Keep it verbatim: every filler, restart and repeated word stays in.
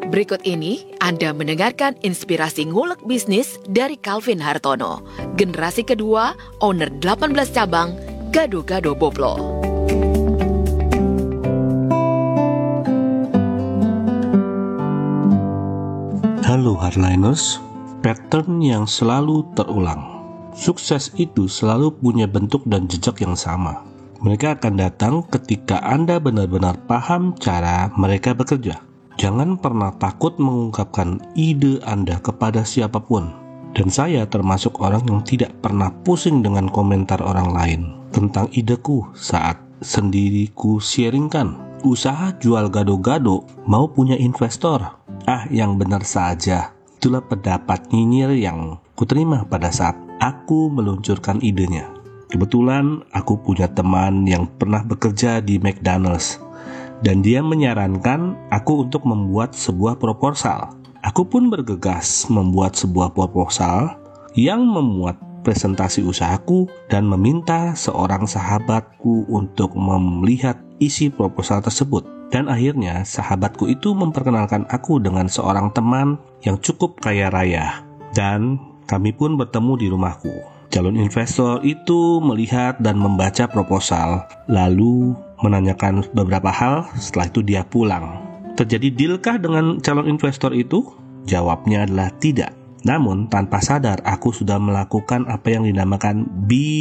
Berikut ini Anda mendengarkan inspirasi ngulek bisnis dari Calvin Hartono, generasi kedua, owner delapan belas cabang, Gado-Gado Boplo. Halo hardliners, pattern yang selalu terulang. Sukses itu selalu punya bentuk dan jejak yang sama. Mereka akan datang ketika Anda benar-benar paham cara mereka bekerja. Jangan pernah takut mengungkapkan ide Anda kepada siapapun. Dan saya termasuk orang yang tidak pernah pusing dengan komentar orang lain tentang ideku saat sendiri ku sharingkan. Usaha jual gado-gado mau punya investor. Ah, yang benar saja. Itulah pendapat nyinyir yang kuterima pada saat aku meluncurkan idenya. Kebetulan aku punya teman yang pernah bekerja di McDonald's dan dia menyarankan aku untuk membuat sebuah proposal. Aku pun bergegas membuat sebuah proposal yang memuat presentasi usahaku dan meminta seorang sahabatku untuk melihat isi proposal tersebut. Dan akhirnya sahabatku itu memperkenalkan aku dengan seorang teman yang cukup kaya raya. Dan kami pun bertemu di rumahku. Calon investor itu melihat dan membaca proposal, lalu menanyakan beberapa hal. Setelah itu dia pulang. Terjadi deal-kah dengan calon investor itu? Jawabnya adalah tidak. Namun tanpa sadar aku sudah melakukan apa yang dinamakan B